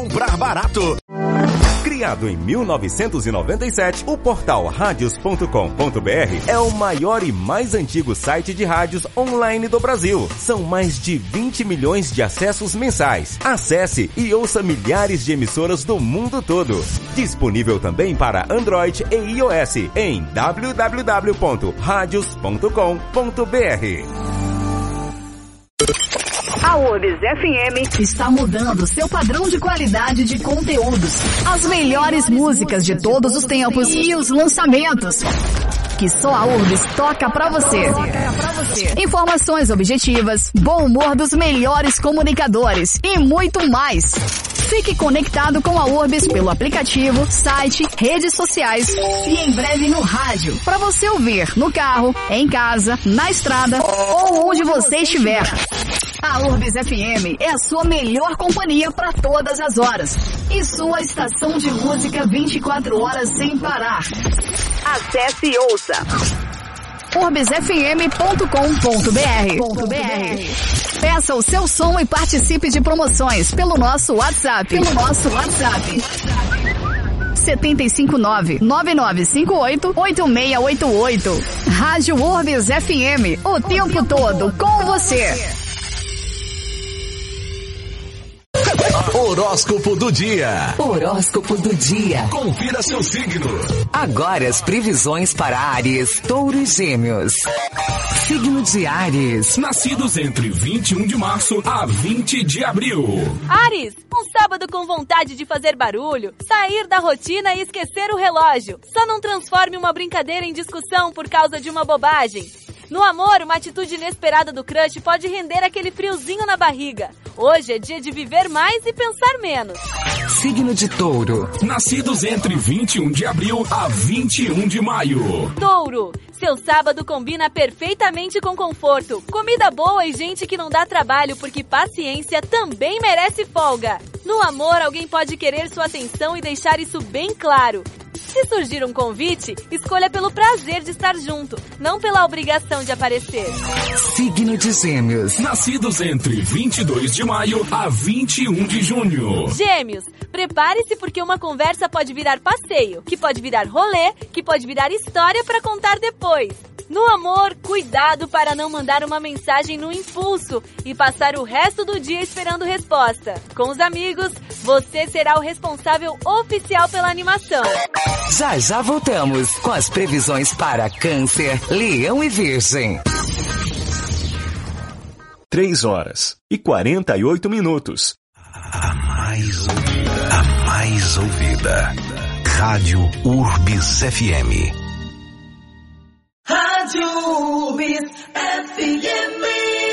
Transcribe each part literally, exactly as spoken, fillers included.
Comprar barato. Criado em mil novecentos e noventa e sete, o portal radios ponto com ponto br é o maior e mais antigo site de rádios online do Brasil. São mais de vinte milhões de acessos mensais. Acesse e ouça milhares de emissoras do mundo todo. Disponível também para Android e iOS em w w w ponto radios ponto com ponto br. A Urbs F M está mudando seu padrão de qualidade de conteúdos. As melhores músicas de todos os tempos e os lançamentos que só a Urbs toca pra você. Informações objetivas, bom humor dos melhores comunicadores e muito mais. Fique conectado com a Urbs pelo aplicativo, site, redes sociais e em breve no rádio, para você ouvir no carro, em casa, na estrada ou onde você estiver. A Urbs F M é a sua melhor companhia para todas as horas e sua estação de música vinte e quatro horas sem parar. Acesse e ouça urbs f m ponto com ponto b r. Peça o seu som e participe de promoções pelo nosso WhatsApp. Pelo nosso WhatsApp. sete cinco nove, nove nove cinco oito, oito seis oito oito. Rádio Urbs F M, o tempo todo com você. Horóscopo do dia. Horóscopo do dia. Confira seu signo. Agora as previsões para Áries, Touro e Gêmeos. Signo de Áries. Nascidos entre vinte e um de março a vinte de abril. Áries, um sábado com vontade de fazer barulho, sair da rotina e esquecer o relógio. Só não transforme uma brincadeira em discussão por causa de uma bobagem. No amor, uma atitude inesperada do crush pode render aquele friozinho na barriga. Hoje é dia de viver mais e pensar menos. Signo de Touro. Nascidos entre vinte e um de abril a vinte e um de maio. Touro, seu sábado combina perfeitamente com conforto, comida boa e gente que não dá trabalho, porque paciência também merece folga. No amor, alguém pode querer sua atenção e deixar isso bem claro. Se surgir um convite, escolha pelo prazer de estar junto, não pela obrigação de aparecer. Signo de Gêmeos. Nascidos entre vinte e dois de maio a vinte e um de junho. Gêmeos, prepare-se porque uma conversa pode virar passeio, que pode virar rolê, que pode virar história para contar depois. No amor, cuidado para não mandar uma mensagem no impulso e passar o resto do dia esperando resposta. Com os amigos, você será o responsável oficial pela animação. Já já voltamos com as previsões para Câncer, Leão e Virgem. Três horas e quarenta e oito minutos. A mais ouvida. A mais ouvida. Rádio Urbs F M. Rádio Urbs F M.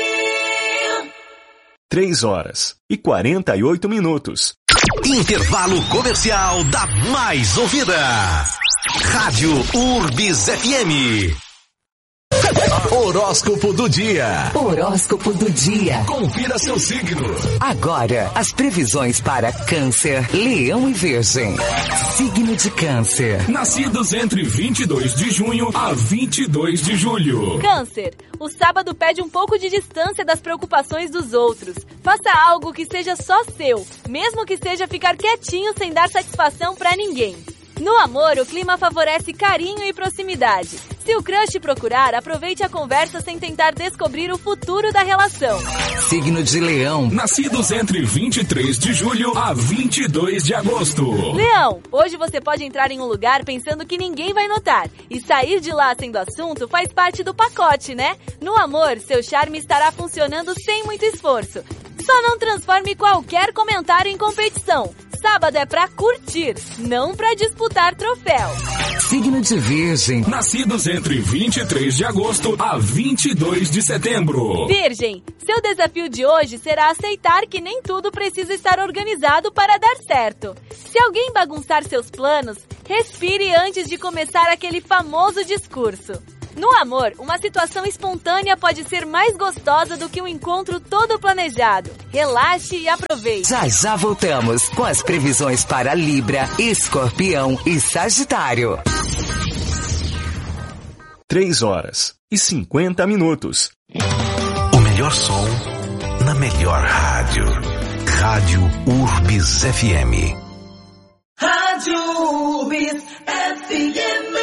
Três horas e quarenta e oito minutos. Intervalo comercial da mais ouvida. Rádio Urbs F M. Horóscopo do dia. Horóscopo do dia. Confira seu signo. Agora, as previsões para Câncer, Leão e Virgem. Signo de Câncer. Nascidos entre vinte e dois de junho a vinte e dois de julho. Câncer, o sábado pede um pouco de distância das preocupações dos outros. Faça algo que seja só seu, mesmo que seja ficar quietinho sem dar satisfação pra ninguém. No amor, o clima favorece carinho e proximidade. Se o crush procurar, aproveite a conversa sem tentar descobrir o futuro da relação. Signo de Leão. Nascidos entre vinte e três de julho a vinte e dois de agosto. Leão, hoje você pode entrar em um lugar pensando que ninguém vai notar. E sair de lá sendo assunto faz parte do pacote, né? No amor, seu charme estará funcionando sem muito esforço. Só não transforme qualquer comentário em competição. Sábado é pra curtir, não pra disputar troféu. Signo de Virgem. Nascidos entre vinte e três de agosto a vinte e dois de setembro. Virgem, seu desafio de hoje será aceitar que nem tudo precisa estar organizado para dar certo. Se alguém bagunçar seus planos, respire antes de começar aquele famoso discurso. No amor, uma situação espontânea pode ser mais gostosa do que um encontro todo planejado. Relaxe e aproveite. Já já voltamos com as previsões para Libra, Escorpião e Sagitário. Três horas e cinquenta minutos. O melhor som na melhor rádio. Rádio Urbis F M. Rádio Urbis F M.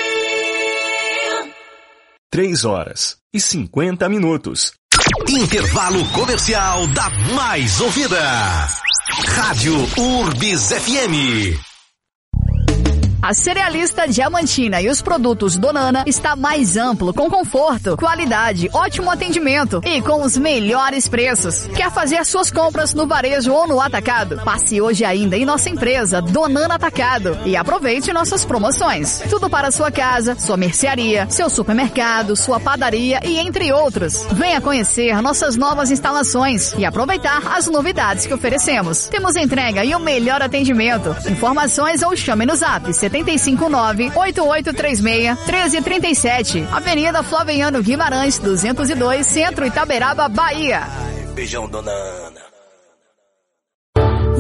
Três horas e cinquenta minutos. Intervalo comercial da mais ouvida. Rádio Urbis F M. A Cerealista Diamantina e os produtos Donana está mais amplo, com conforto, qualidade, ótimo atendimento e com os melhores preços. Quer fazer suas compras no varejo ou no atacado? Passe hoje ainda em nossa empresa Donana Atacado e aproveite nossas promoções. Tudo para sua casa, sua mercearia, seu supermercado, sua padaria e entre outros. Venha conhecer nossas novas instalações e aproveitar as novidades que oferecemos. Temos entrega e o melhor atendimento. Informações ou chame no zap setenta e cinco nove, oito oito três seis, um três três sete. Avenida Flaviano Guimarães, duzentos e dois, Centro Itaberaba, Bahia. Beijão, dona Ana.